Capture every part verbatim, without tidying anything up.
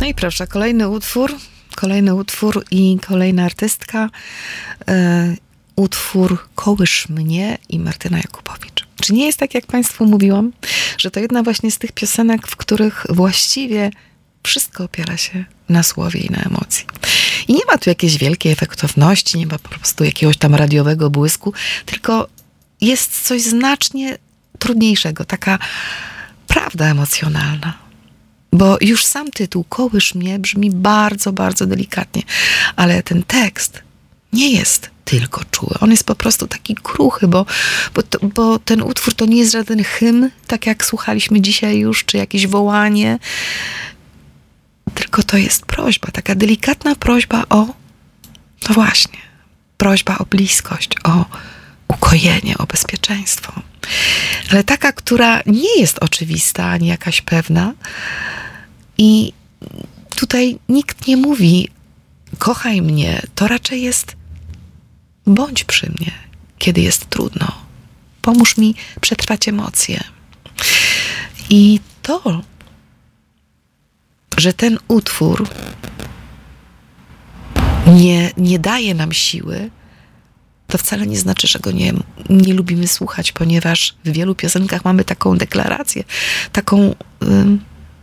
No i proszę, kolejny utwór, kolejny utwór i kolejna artystka. E, utwór Kołysz mnie i Martyna Jakubowicz. Czy nie jest tak, jak Państwu mówiłam, że to jedna właśnie z tych piosenek, w których właściwie wszystko opiera się na słowie i na emocji. I nie ma tu jakiejś wielkiej efektowności, nie ma po prostu jakiegoś tam radiowego błysku, tylko jest coś znacznie trudniejszego, taka prawda emocjonalna. Bo już sam tytuł Kołysz mnie brzmi bardzo, bardzo delikatnie, ale ten tekst nie jest tylko czuły. On jest po prostu taki kruchy, bo, bo, to, bo ten utwór to nie jest żaden hymn, tak jak słuchaliśmy dzisiaj już, czy jakieś wołanie, tylko to jest prośba, taka delikatna prośba o, no właśnie, prośba o bliskość, o ukojenie, o bezpieczeństwo. Ale taka, która nie jest oczywista, ani jakaś pewna. I tutaj nikt nie mówi kochaj mnie, to raczej jest bądź przy mnie, kiedy jest trudno. Pomóż mi przetrwać emocje. I to, że ten utwór nie, nie daje nam siły, to wcale nie znaczy, że go nie, nie lubimy słuchać, ponieważ w wielu piosenkach mamy taką deklarację, taką, ym,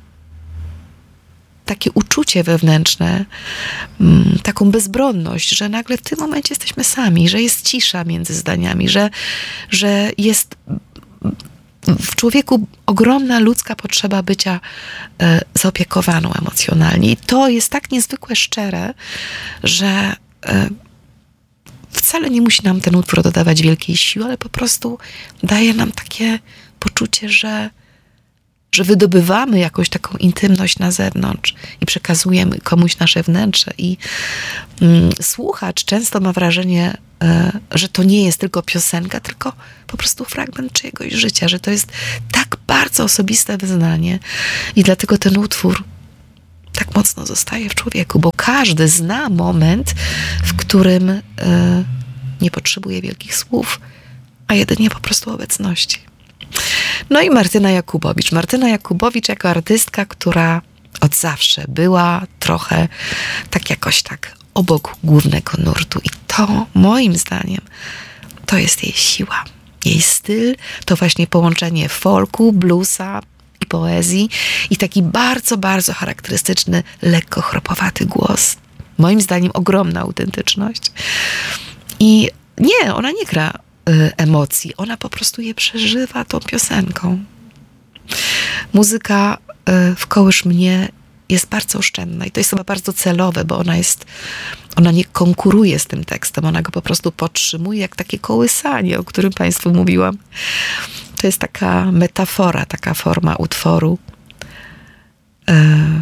takie uczucie wewnętrzne, ym, taką bezbronność, że nagle w tym momencie jesteśmy sami, że jest cisza między zdaniami, że, że jest w człowieku ogromna ludzka potrzeba bycia e, zaopiekowaną emocjonalnie. I to jest tak niezwykle szczere, że e, wcale nie musi nam ten utwór dodawać wielkiej siły, ale po prostu daje nam takie poczucie, że, że wydobywamy jakąś taką intymność na zewnątrz i przekazujemy komuś nasze wnętrze. I mm, słuchacz często ma wrażenie, y, że to nie jest tylko piosenka, tylko po prostu fragment czyjegoś życia, że to jest tak bardzo osobiste wyznanie. I dlatego ten utwór tak mocno zostaje w człowieku, bo każdy zna moment, w którym y, nie potrzebuje wielkich słów, a jedynie po prostu obecności. No i Martyna Jakubowicz. Martyna Jakubowicz jako artystka, która od zawsze była trochę tak jakoś tak obok głównego nurtu. I to, moim zdaniem, to jest jej siła. Jej styl to właśnie połączenie folku, bluesa i poezji i taki bardzo, bardzo charakterystyczny, lekko chropowaty głos. Moim zdaniem ogromna autentyczność. I nie, ona nie gra y, emocji, ona po prostu je przeżywa tą piosenką. Muzyka y, w Kołysz mnie jest bardzo oszczędna i to jest chyba bardzo celowe, bo ona jest, ona nie konkuruje z tym tekstem, ona go po prostu podtrzymuje jak takie kołysanie, o którym Państwu mówiłam. To jest taka metafora, taka forma utworu, y,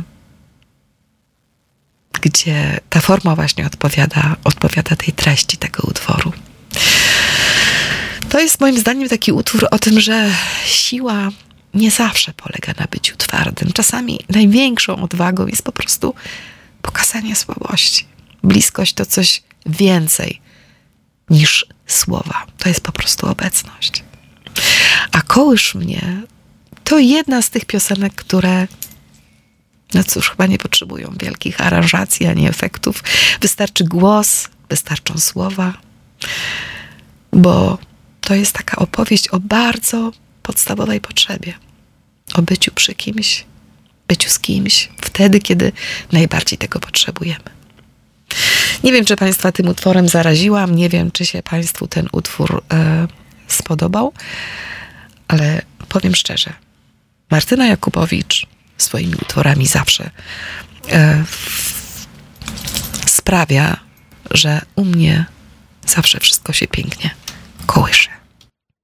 gdzie ta forma właśnie odpowiada, odpowiada tej treści tego utworu. To jest moim zdaniem taki utwór o tym, że siła nie zawsze polega na byciu twardym. Czasami największą odwagą jest po prostu pokazanie słabości. Bliskość to coś więcej niż słowa. To jest po prostu obecność. A Kołysz mnie to jedna z tych piosenek, które no cóż, chyba nie potrzebują wielkich aranżacji ani efektów. Wystarczy głos, wystarczą słowa, bo to jest taka opowieść o bardzo podstawowej potrzebie. O byciu przy kimś, byciu z kimś, wtedy, kiedy najbardziej tego potrzebujemy. Nie wiem, czy Państwa tym utworem zaraziłam, nie wiem, czy się Państwu ten utwór e, spodobał, ale powiem szczerze, Martyna Jakubowicz swoimi utworami zawsze e, sprawia, że u mnie zawsze wszystko się pięknie kołysze.